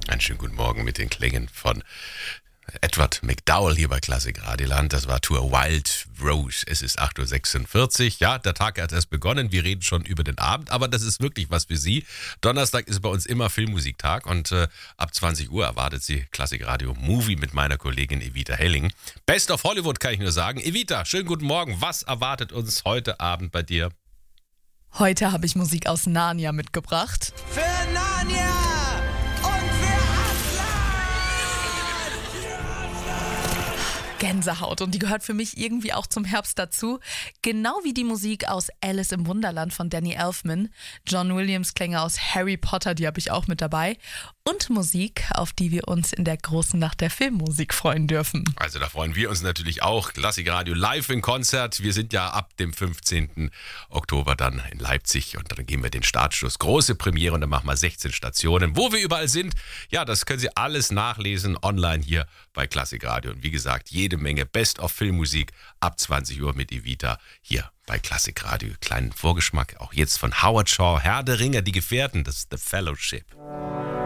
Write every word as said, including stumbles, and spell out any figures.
Einen schönen guten Morgen mit den Klängen von Edward McDowell hier bei Klassik Radioland. Das war Tour Wild Rose. Es ist acht Uhr sechsundvierzig. Ja, der Tag hat erst begonnen. Wir reden schon über den Abend, aber das ist wirklich was für Sie. Donnerstag ist bei uns immer Filmmusiktag und äh, ab zwanzig Uhr erwartet Sie Klassik Radio Movie mit meiner Kollegin Evita Helling. Best of Hollywood kann ich nur sagen. Evita, schönen guten Morgen. Was erwartet uns heute Abend bei dir? Heute habe ich Musik aus Narnia mitgebracht. Für Narnia und für Gänsehaut, und die gehört für mich irgendwie auch zum Herbst dazu. Genau wie die Musik aus Alice im Wunderland von Danny Elfman. John Williams Klänge aus Harry Potter, die habe ich auch mit dabei. Und Musik, auf die wir uns in der großen Nacht der Filmmusik freuen dürfen. Also da freuen wir uns natürlich auch. Klassik Radio live in Konzert. Wir sind ja ab dem fünfzehnten Oktober dann in Leipzig und dann geben wir den Startschuss. Große Premiere und dann machen wir sechzehn Stationen. Wo wir überall sind, ja, das können Sie alles nachlesen online hier bei Klassik Radio. Und wie gesagt, jede Menge Best-of-Filmmusik ab zwanzig Uhr mit Evita hier bei Klassik Radio. Kleinen Vorgeschmack auch jetzt von Howard Shaw, Herr der Ringe, die Gefährten, das ist The Fellowship.